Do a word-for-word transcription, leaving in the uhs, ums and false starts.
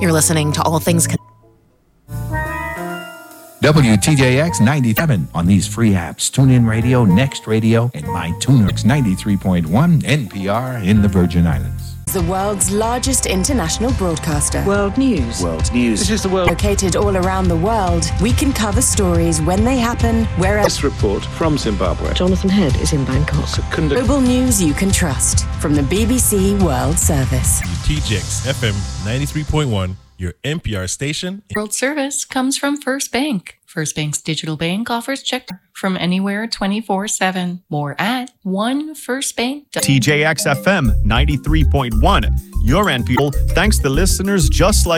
You're listening to All Things Con- W T J X ninety-seven on these free apps: TuneIn Radio, Next Radio, and MyTuner. ninety-three point one N P R in the Virgin Islands. The world's largest international broadcaster. World News. World News. This is the world. Located all around the world, we can cover stories when they happen, wherever. This report from Zimbabwe. Jonathan Head is in Bangkok. Secunda. Global news you can trust from the B B C World Service. T J X F M ninety-three point one, your N P R station. World Service comes from First Bank. First Bank's digital bank offers check from anywhere twenty-four seven. More at one first bank. T J X F M ninety-three point one, your N P R. Thanks to listeners just like